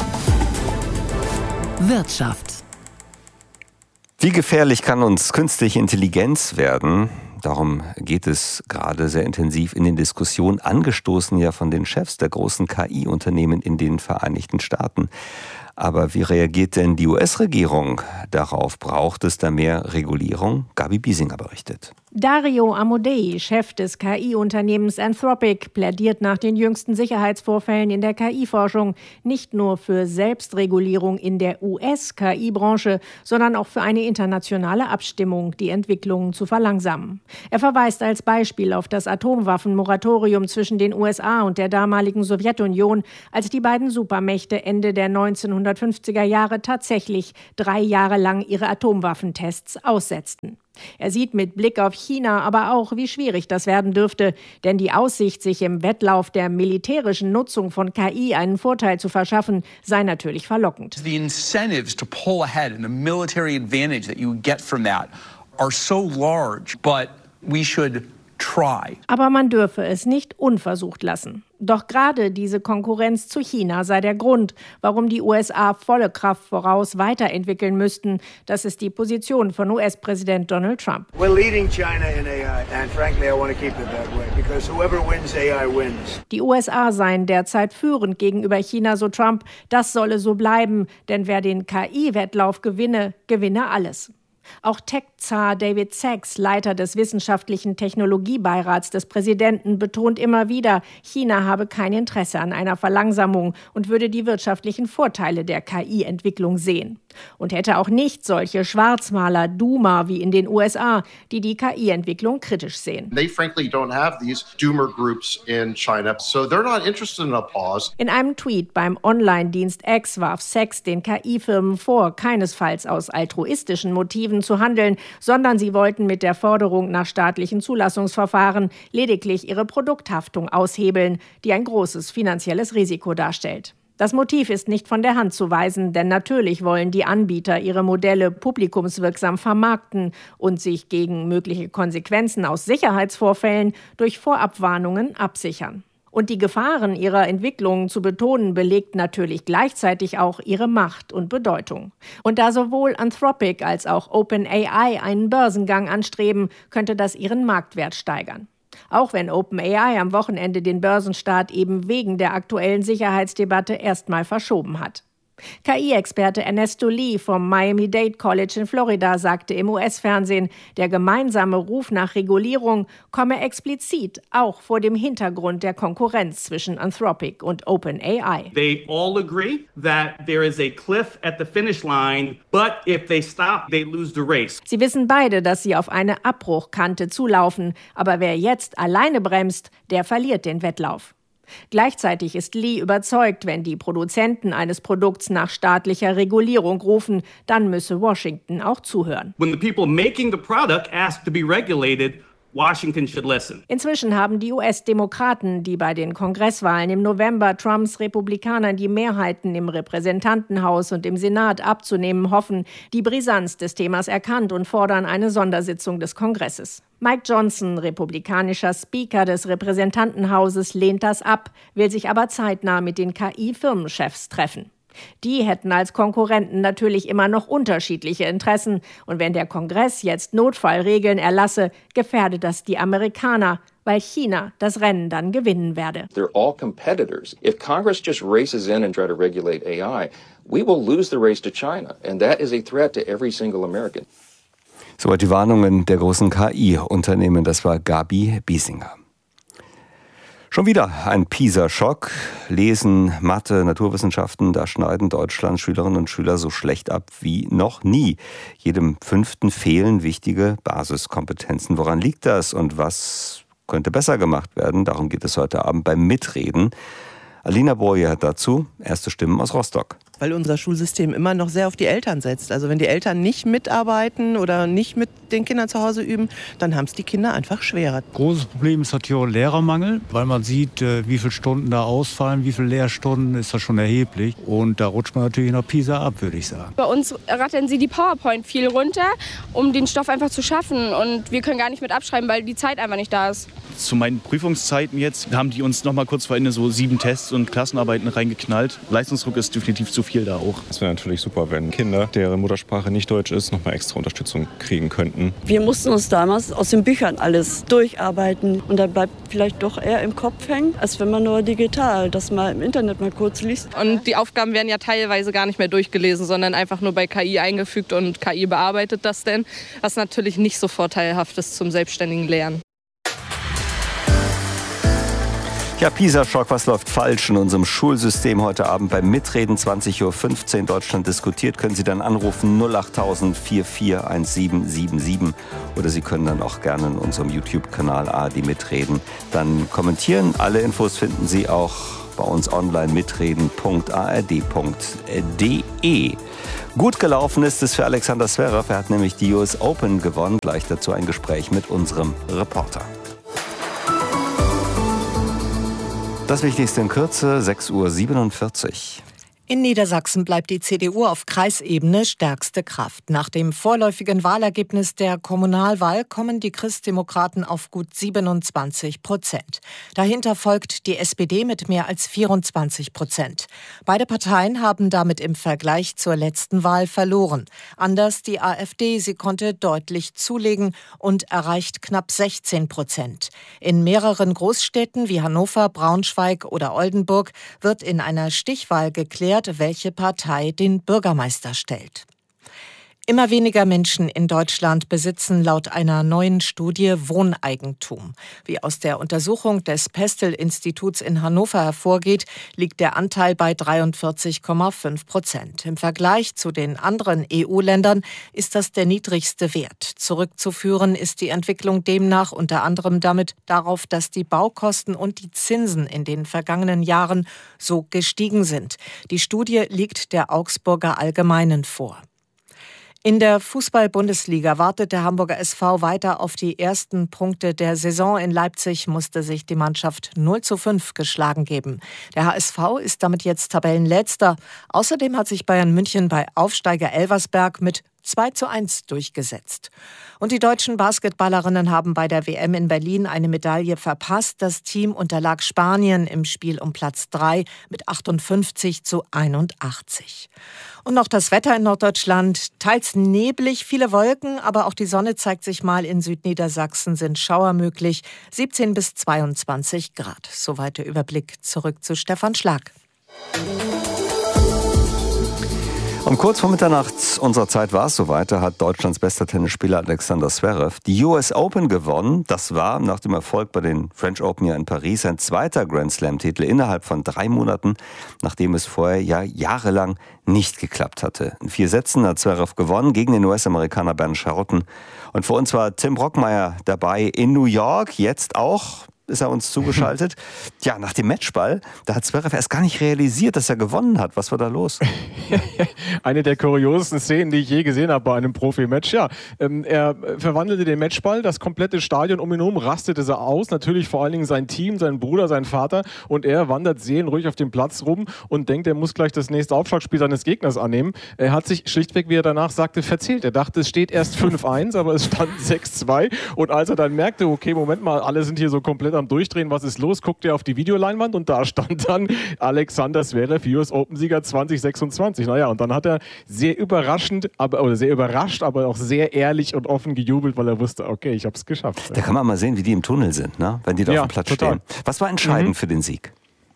Wirtschaft. Wie gefährlich kann uns künstliche Intelligenz werden? Darum geht es gerade sehr intensiv in den Diskussionen, angestoßen ja von den Chefs der großen KI-Unternehmen in den Vereinigten Staaten. Aber wie reagiert denn die US-Regierung darauf? Braucht es da mehr Regulierung? Gabi Biesinger berichtet. Dario Amodei, Chef des KI-Unternehmens Anthropic, plädiert nach den jüngsten Sicherheitsvorfällen in der KI-Forschung nicht nur für Selbstregulierung in der US-KI-Branche, sondern auch für eine internationale Abstimmung, die Entwicklungen zu verlangsamen. Er verweist als Beispiel auf das Atomwaffenmoratorium zwischen den USA und der damaligen Sowjetunion, als die beiden Supermächte Ende der 1950er Jahre tatsächlich 3 Jahre lang ihre Atomwaffentests aussetzten. Er sieht mit Blick auf China aber auch, wie schwierig das werden dürfte, denn die Aussicht, sich im Wettlauf der militärischen Nutzung von KI einen Vorteil zu verschaffen, sei natürlich verlockend. The incentives to pull ahead and the military advantage that you get from that are so large, but we should try. Aber man dürfe es nicht unversucht lassen. Doch gerade diese Konkurrenz zu China sei der Grund, warum die USA volle Kraft voraus weiterentwickeln müssten. Das ist die Position von US-Präsident Donald Trump. We're leading China in AI and frankly I want to keep it that way because whoever wins AI wins. Die USA seien derzeit führend gegenüber China, so Trump. Das solle so bleiben, denn wer den KI-Wettlauf gewinne, gewinne alles. Auch Tech-Zar David Sachs, Leiter des wissenschaftlichen Technologiebeirats des Präsidenten, betont immer wieder, China habe kein Interesse an einer Verlangsamung und würde die wirtschaftlichen Vorteile der KI-Entwicklung sehen. Und hätte auch nicht solche Schwarzmaler, Doomer wie in den USA, die die KI-Entwicklung kritisch sehen. They frankly don't have these doomer groups in China, so they're not interested in a pause. In einem Tweet beim Online-Dienst X warf Sachs den KI-Firmen vor, keinesfalls aus altruistischen Motiven zu handeln, sondern sie wollten mit der Forderung nach staatlichen Zulassungsverfahren lediglich ihre Produkthaftung aushebeln, die ein großes finanzielles Risiko darstellt. Das Motiv ist nicht von der Hand zu weisen, denn natürlich wollen die Anbieter ihre Modelle publikumswirksam vermarkten und sich gegen mögliche Konsequenzen aus Sicherheitsvorfällen durch Vorabwarnungen absichern. Und die Gefahren ihrer Entwicklungen zu betonen, belegt natürlich gleichzeitig auch ihre Macht und Bedeutung. Und da sowohl Anthropic als auch OpenAI einen Börsengang anstreben, könnte das ihren Marktwert steigern. Auch wenn OpenAI am Wochenende den Börsenstart eben wegen der aktuellen Sicherheitsdebatte erstmal verschoben hat. KI-Experte Ernesto Lee vom Miami-Dade College in Florida sagte im US-Fernsehen, der gemeinsame Ruf nach Regulierung komme explizit auch vor dem Hintergrund der Konkurrenz zwischen Anthropic und OpenAI. They all agree that there is a cliff at the finish line, but if they stop, they lose the race. Sie wissen beide, dass sie auf eine Abbruchkante zulaufen, aber wer jetzt alleine bremst, der verliert den Wettlauf. Gleichzeitig ist Lee überzeugt, wenn die Produzenten eines Produkts nach staatlicher Regulierung rufen, dann müsse Washington auch zuhören. When the people making the product ask to be regulated, Washington should listen. Inzwischen haben die US-Demokraten, die bei den Kongresswahlen im November Trumps Republikanern die Mehrheiten im Repräsentantenhaus und im Senat abzunehmen hoffen, die Brisanz des Themas erkannt und fordern eine Sondersitzung des Kongresses. Mike Johnson, republikanischer Speaker des Repräsentantenhauses, lehnt das ab, will sich aber zeitnah mit den KI-Firmenchefs treffen. Die hätten als Konkurrenten natürlich immer noch unterschiedliche Interessen. Und wenn der Kongress jetzt Notfallregeln erlasse, gefährde das die Amerikaner, weil China das Rennen dann gewinnen werde. They're all competitors. If Congress just races in and try to regulate AI, we will lose the race to China. And that is a threat to every single American. Soweit die Warnungen der großen KI-Unternehmen. Das war Gabi Biesinger. Schon wieder ein PISA-Schock. Lesen, Mathe, Naturwissenschaften, da schneiden Deutschlands Schülerinnen und Schüler so schlecht ab wie noch nie. Jedem 5. fehlen wichtige Basiskompetenzen. Woran liegt das und was könnte besser gemacht werden? Darum geht es heute Abend beim Mitreden. Alina Boye hat dazu erste Stimmen aus Rostock. Weil unser Schulsystem immer noch sehr auf die Eltern setzt. Also wenn die Eltern nicht mitarbeiten oder nicht mit den Kindern zu Hause üben, dann haben es die Kinder einfach schwerer. Großes Problem ist natürlich auch Lehrermangel, weil man sieht, wie viele Stunden da ausfallen, wie viele Lehrstunden, ist das schon erheblich. Und da rutscht man natürlich nach PISA ab, würde ich sagen. Bei uns rattern sie die PowerPoint viel runter, um den Stoff einfach zu schaffen. Und wir können gar nicht mit abschreiben, weil die Zeit einfach nicht da ist. zu meinen Prüfungszeiten jetzt haben die uns noch mal kurz vor Ende so 7 Tests und Klassenarbeiten reingeknallt. Leistungsdruck ist definitiv zu viel da auch. Es wäre natürlich super, wenn Kinder, deren Muttersprache nicht Deutsch ist, noch mal extra Unterstützung kriegen könnten. Wir mussten uns damals aus den Büchern alles durcharbeiten und da bleibt vielleicht doch eher im Kopf hängen, als wenn man nur digital das mal im Internet mal kurz liest. Und die Aufgaben werden ja teilweise gar nicht mehr durchgelesen, sondern einfach nur bei KI eingefügt und KI bearbeitet das denn, was natürlich nicht so vorteilhaft ist zum selbstständigen Lernen. Ja, PISA-Schock, was läuft falsch in unserem Schulsystem heute Abend beim Mitreden 20.15 Uhr Deutschland diskutiert, können Sie dann anrufen 08000 441777 oder Sie können dann auch gerne in unserem YouTube-Kanal ARD mitreden. Dann kommentieren. Alle Infos finden Sie auch bei uns online mitreden.ard.de. Gut gelaufen ist es für Alexander Zverev. Er hat nämlich die US Open gewonnen. Gleich dazu ein Gespräch mit unserem Reporter. Das Wichtigste in Kürze, 6.47 Uhr. In Niedersachsen bleibt die CDU auf Kreisebene stärkste Kraft. Nach dem vorläufigen Wahlergebnis der Kommunalwahl kommen die Christdemokraten auf gut 27%. Dahinter folgt die SPD mit mehr als 24%. Beide Parteien haben damit im Vergleich zur letzten Wahl verloren. Anders die AfD, sie konnte deutlich zulegen und erreicht knapp 16%. In mehreren Großstädten wie Hannover, Braunschweig oder Oldenburg wird in einer Stichwahl geklärt, welche Partei den Bürgermeister stellt. Immer weniger Menschen in Deutschland besitzen laut einer neuen Studie Wohneigentum. Wie aus der Untersuchung des Pestel-Instituts in Hannover hervorgeht, liegt der Anteil bei 43,5%. Im Vergleich zu den anderen EU-Ländern ist das der niedrigste Wert. Zurückzuführen ist die Entwicklung demnach unter anderem darauf, dass die Baukosten und die Zinsen in den vergangenen Jahren so gestiegen sind. Die Studie liegt der Augsburger Allgemeinen vor. In der Fußball-Bundesliga wartet der Hamburger SV weiter auf die ersten Punkte der Saison. In Leipzig musste sich die Mannschaft 0:5 geschlagen geben. Der HSV ist damit jetzt Tabellenletzter. Außerdem hat sich Bayern München bei Aufsteiger Elversberg mit 2:1 durchgesetzt. Und die deutschen Basketballerinnen haben bei der WM in Berlin eine Medaille verpasst. Das Team unterlag Spanien im Spiel um Platz 3 mit 58:81. Und noch das Wetter in Norddeutschland. Teils neblig, viele Wolken, aber auch die Sonne zeigt sich mal. In Südniedersachsen sind Schauer möglich. 17 bis 22 Grad. Soweit der Überblick. Zurück zu Stefan Schlag. Um kurz vor Mitternacht unserer Zeit war es soweit, da hat Deutschlands bester Tennisspieler Alexander Zverev die US Open gewonnen. Das war nach dem Erfolg bei den French Open ja in Paris sein zweiter Grand Slam-Titel innerhalb von 3 Monaten, nachdem es vorher ja jahrelang nicht geklappt hatte. In 4 Sätzen hat Zverev gewonnen gegen den US-Amerikaner Bernd Charrotten. Und für uns war Tim Brockmeier dabei in New York, jetzt auch. Ist er uns zugeschaltet. Ja, nach dem Matchball, da hat Zverev erst gar nicht realisiert, dass er gewonnen hat. Was war da los? Eine der kuriosesten Szenen, die ich je gesehen habe bei einem Profi-Match. Ja, er verwandelte den Matchball, das komplette Stadion um ihn herum rastete er aus. Natürlich vor allen Dingen sein Team, sein Bruder, sein Vater. Und er wandert seelenruhig auf dem Platz rum und denkt, er muss gleich das nächste Aufschlagspiel seines Gegners annehmen. Er hat sich schlichtweg, wie er danach sagte, verzählt. Er dachte, es steht erst 5:1, aber es stand 6:2. Und als er dann merkte, okay, Moment mal, alle sind hier so komplett am Durchdrehen, was ist los, guckte er auf die Videoleinwand und da stand dann Alexander Zverev, US Open-Sieger 2026. Naja, und dann hat er sehr überrascht, aber auch sehr ehrlich und offen gejubelt, weil er wusste, okay, ich habe es geschafft. Da kann man mal sehen, wie die im Tunnel sind, ne? Wenn die da auf dem Platz stehen. Was war entscheidend für den Sieg?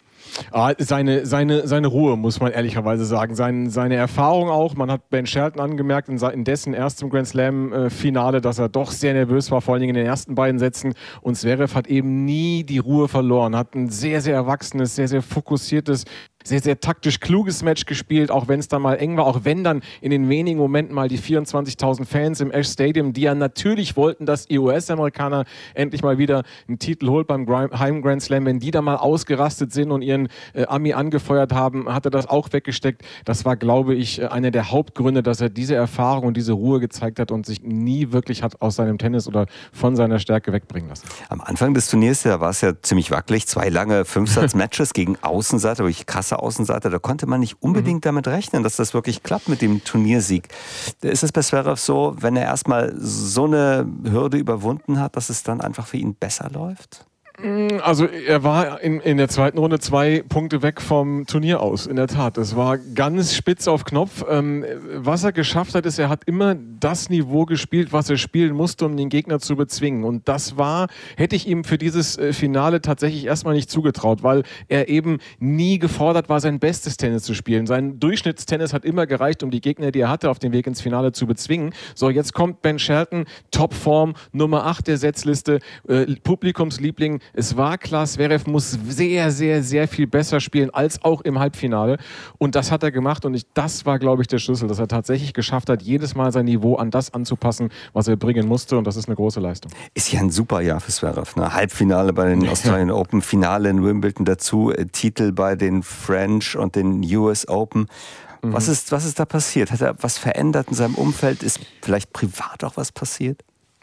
Seine Ruhe, muss man ehrlicherweise sagen. Seine Erfahrung auch. Man hat Ben Shelton angemerkt in dessen erstem Grand Slam-Finale, dass er doch sehr nervös war, vor allen Dingen in den ersten beiden Sätzen. Und Zverev hat eben nie die Ruhe verloren. Hat ein sehr, sehr erwachsenes, sehr, sehr fokussiertes, sehr, sehr taktisch kluges Match gespielt, auch wenn es dann mal eng war, auch wenn dann in den wenigen Momenten mal die 24.000 Fans im Ash Stadium, die ja natürlich wollten, dass die US-Amerikaner endlich mal wieder einen Titel holt beim Heim Grand Slam, wenn die da mal ausgerastet sind und ihren Ami angefeuert haben, hat er das auch weggesteckt. Das war, glaube ich, einer der Hauptgründe, dass er diese Erfahrung und diese Ruhe gezeigt hat und sich nie wirklich hat aus seinem Tennis oder von seiner Stärke wegbringen lassen. Am Anfang des Turniers war es ja ziemlich wackelig, 2 lange 5-Satz-Matches gegen Außenseiter, wirklich krasse Außenseiter, da konnte man nicht unbedingt damit rechnen, dass das wirklich klappt mit dem Turniersieg. Ist es bei Zverev so, wenn er erstmal so eine Hürde überwunden hat, dass es dann einfach für ihn besser läuft? Also er war in der zweiten Runde 2 Punkte weg vom Turnier aus, in der Tat. Es war ganz spitz auf Knopf. Was er geschafft hat, ist, er hat immer das Niveau gespielt, was er spielen musste, um den Gegner zu bezwingen. Und das hätte ich ihm für dieses Finale tatsächlich erstmal nicht zugetraut, weil er eben nie gefordert war, sein bestes Tennis zu spielen. Sein Durchschnittstennis hat immer gereicht, um die Gegner, die er hatte, auf dem Weg ins Finale zu bezwingen. So, jetzt kommt Ben Shelton, Topform, Nummer 8 der Setzliste, Publikumsliebling. Es war klar, Zverev muss sehr, sehr, sehr viel besser spielen als auch im Halbfinale. Und das hat er gemacht. Und das war, glaube ich, der Schlüssel, dass er tatsächlich geschafft hat, jedes Mal sein Niveau an das anzupassen, was er bringen musste. Und das ist eine große Leistung. Ist ja ein super Jahr für Zverev. Ne? Halbfinale bei den Australian Open, Finale in Wimbledon dazu, Titel bei den French und den US Open. Was ist da passiert? Hat er was verändert in seinem Umfeld? Ist vielleicht privat auch was passiert?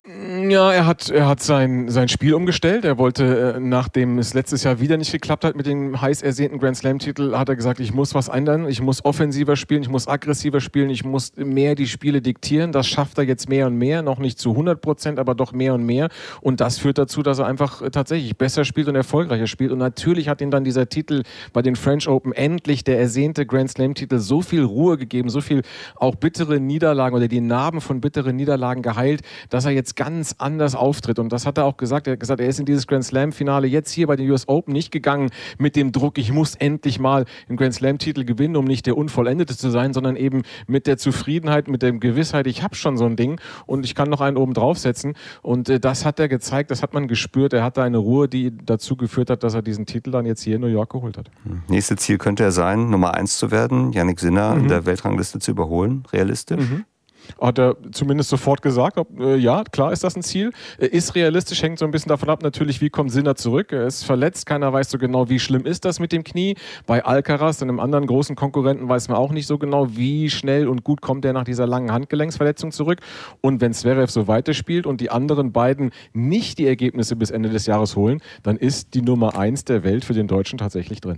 Ja, er hat sein Spiel umgestellt. Er wollte, nachdem es letztes Jahr wieder nicht geklappt hat mit dem heiß ersehnten Grand Slam-Titel, hat er gesagt, ich muss was ändern. Ich muss offensiver spielen, ich muss aggressiver spielen, ich muss mehr die Spiele diktieren. Das schafft er jetzt mehr und mehr, noch nicht zu 100%, aber doch mehr und mehr. Und das führt dazu, dass er einfach tatsächlich besser spielt und erfolgreicher spielt. Und natürlich hat ihm dann dieser Titel bei den French Open, endlich der ersehnte Grand Slam-Titel, so viel Ruhe gegeben, so viel auch bittere Niederlagen oder die Narben von bitteren Niederlagen geheilt, dass er jetzt ganz anders auftritt. Und das hat er auch gesagt. Er hat gesagt, er ist in dieses Grand Slam-Finale jetzt hier bei den US Open nicht gegangen mit dem Druck, ich muss endlich mal einen Grand Slam-Titel gewinnen, um nicht der Unvollendete zu sein, sondern eben mit der Zufriedenheit, mit der Gewissheit, ich habe schon so ein Ding und ich kann noch einen oben draufsetzen. Und das hat er gezeigt, das hat man gespürt. Er hatte eine Ruhe, die dazu geführt hat, dass er diesen Titel dann jetzt hier in New York geholt hat. Nächstes Ziel könnte er sein, Nummer 1 zu werden, Jannik Sinner in der Weltrangliste zu überholen, realistisch? Hat er zumindest sofort gesagt, ja, klar ist das ein Ziel. Ist realistisch, hängt so ein bisschen davon ab, natürlich, wie kommt Sinner zurück. Er ist verletzt, keiner weiß so genau, wie schlimm ist das mit dem Knie. Bei Alcaraz, einem anderen großen Konkurrenten, weiß man auch nicht so genau, wie schnell und gut kommt er nach dieser langen Handgelenksverletzung zurück. Und wenn Zverev so weiterspielt und die anderen beiden nicht die Ergebnisse bis Ende des Jahres holen, dann ist die Nummer 1 der Welt für den Deutschen tatsächlich drin.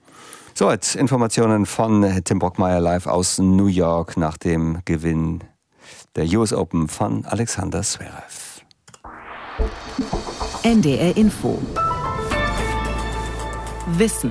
Soweit Informationen von Tim Brockmeier live aus New York nach dem Gewinn der US Open von Alexander Zverev. NDR Info. Wissen.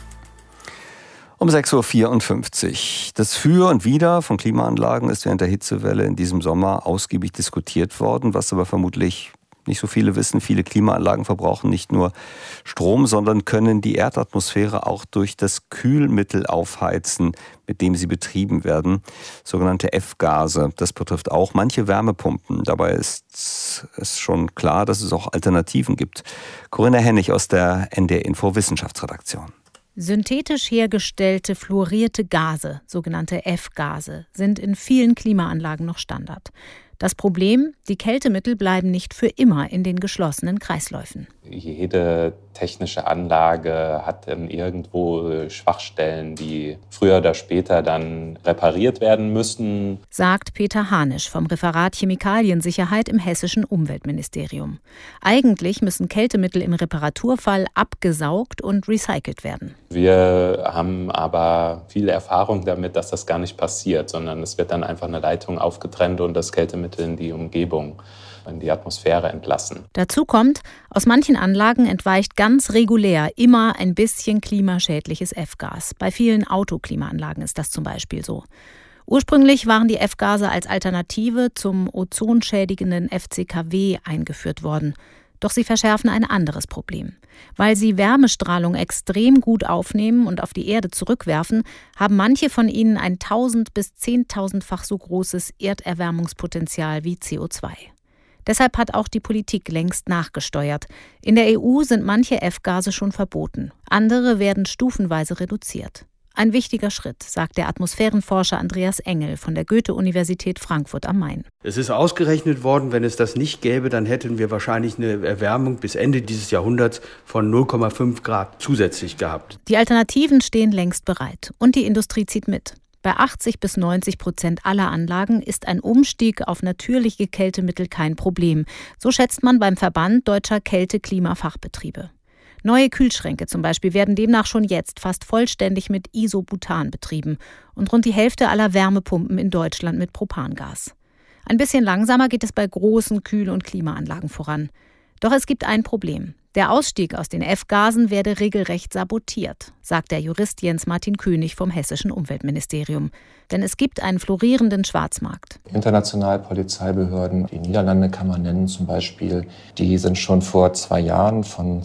Um 6.54 Uhr. Das Für und Wider von Klimaanlagen ist während der Hitzewelle in diesem Sommer ausgiebig diskutiert worden, was aber vermutlich nicht so viele wissen. Viele Klimaanlagen verbrauchen nicht nur Strom, sondern können die Erdatmosphäre auch durch das Kühlmittel aufheizen, mit dem sie betrieben werden. Sogenannte F-Gase. Das betrifft auch manche Wärmepumpen. Dabei ist es schon klar, dass es auch Alternativen gibt. Corinna Hennig aus der NDR Info Wissenschaftsredaktion. Synthetisch hergestellte fluorierte Gase, sogenannte F-Gase, sind in vielen Klimaanlagen noch Standard. Das Problem, die Kältemittel bleiben nicht für immer in den geschlossenen Kreisläufen. Jede technische Anlage hat irgendwo Schwachstellen, die früher oder später dann repariert werden müssen. Sagt Peter Hanisch vom Referat Chemikaliensicherheit im hessischen Umweltministerium. Eigentlich müssen Kältemittel im Reparaturfall abgesaugt und recycelt werden. Wir haben aber viel Erfahrung damit, dass das gar nicht passiert, sondern es wird dann einfach eine Leitung aufgetrennt und das Kältemittel in die Umgebung, in die Atmosphäre entlassen. Dazu kommt, aus manchen Anlagen entweicht ganz regulär immer ein bisschen klimaschädliches F-Gas. Bei vielen Autoklimaanlagen ist das zum Beispiel so. Ursprünglich waren die F-Gase als Alternative zum ozonschädigenden FCKW eingeführt worden. Doch sie verschärfen ein anderes Problem. Weil sie Wärmestrahlung extrem gut aufnehmen und auf die Erde zurückwerfen, haben manche von ihnen ein 1000- bis 10.000-fach so großes Erderwärmungspotenzial wie CO2. Deshalb hat auch die Politik längst nachgesteuert. In der EU sind manche F-Gase schon verboten. Andere werden stufenweise reduziert. Ein wichtiger Schritt, sagt der Atmosphärenforscher Andreas Engel von der Goethe-Universität Frankfurt am Main. Es ist ausgerechnet worden, wenn es das nicht gäbe, dann hätten wir wahrscheinlich eine Erwärmung bis Ende dieses Jahrhunderts von 0,5 Grad zusätzlich gehabt. Die Alternativen stehen längst bereit und die Industrie zieht mit. Bei 80-90% aller Anlagen ist ein Umstieg auf natürliche Kältemittel kein Problem. So schätzt man beim Verband Deutscher Kälte-Klima-Fachbetriebe. Neue Kühlschränke zum Beispiel werden demnach schon jetzt fast vollständig mit Isobutan betrieben und rund die Hälfte aller Wärmepumpen in Deutschland mit Propangas. Ein bisschen langsamer geht es bei großen Kühl- und Klimaanlagen voran. Doch es gibt ein Problem. Der Ausstieg aus den F-Gasen werde regelrecht sabotiert, sagt der Jurist Jens-Martin König vom hessischen Umweltministerium. Denn es gibt einen florierenden Schwarzmarkt. International Polizeibehörden, die Niederlande kann man nennen zum Beispiel, die sind schon vor 2 Jahren von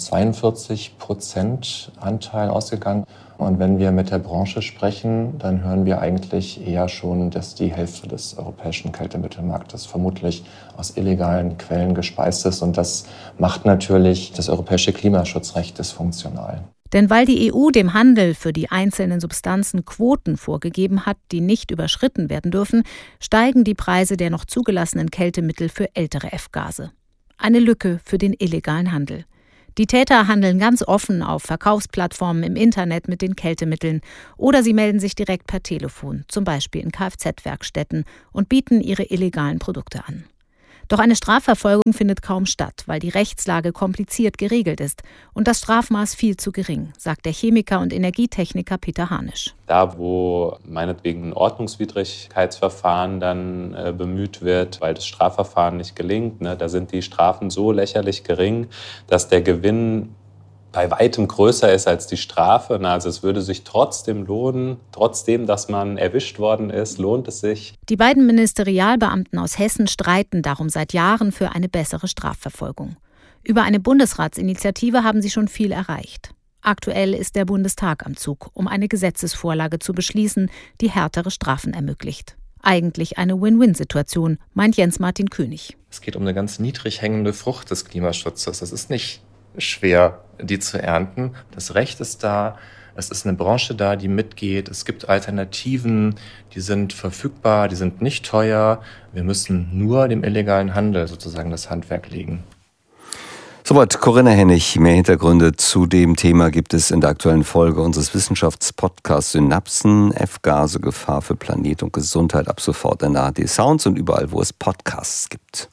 42% Anteil ausgegangen. Und wenn wir mit der Branche sprechen, dann hören wir eigentlich eher schon, dass die Hälfte des europäischen Kältemittelmarktes vermutlich aus illegalen Quellen gespeist ist. Und das macht natürlich das europäische Klimaschutzrecht dysfunktional. Denn weil die EU dem Handel für die einzelnen Substanzen Quoten vorgegeben hat, die nicht überschritten werden dürfen, steigen die Preise der noch zugelassenen Kältemittel für ältere F-Gase. Eine Lücke für den illegalen Handel. Die Täter handeln ganz offen auf Verkaufsplattformen im Internet mit den Kältemitteln oder sie melden sich direkt per Telefon, zum Beispiel in Kfz-Werkstätten, und bieten ihre illegalen Produkte an. Doch eine Strafverfolgung findet kaum statt, weil die Rechtslage kompliziert geregelt ist und das Strafmaß viel zu gering, sagt der Chemiker und Energietechniker Peter Harnisch. Da, wo meinetwegen ein Ordnungswidrigkeitsverfahren dann bemüht wird, weil das Strafverfahren nicht gelingt, da sind die Strafen so lächerlich gering, dass der Gewinn bei weitem größer ist als die Strafe. Also es würde sich trotzdem lohnen, trotzdem, dass man erwischt worden ist, lohnt es sich. Die beiden Ministerialbeamten aus Hessen streiten darum seit Jahren für eine bessere Strafverfolgung. Über eine Bundesratsinitiative haben sie schon viel erreicht. Aktuell ist der Bundestag am Zug, um eine Gesetzesvorlage zu beschließen, die härtere Strafen ermöglicht. Eigentlich eine Win-Win-Situation, meint Jens-Martin König. Es geht um eine ganz niedrig hängende Frucht des Klimaschutzes. Das ist nicht schwer, die zu ernten. Das Recht ist da, es ist eine Branche da, die mitgeht. Es gibt Alternativen, die sind verfügbar, die sind nicht teuer. Wir müssen nur dem illegalen Handel sozusagen das Handwerk legen. Soweit Corinna Hennig. Mehr Hintergründe zu dem Thema gibt es in der aktuellen Folge unseres Wissenschaftspodcasts Synapsen, F-Gase, Gefahr für Planet und Gesundheit ab sofort in ARD Sounds und überall, wo es Podcasts gibt.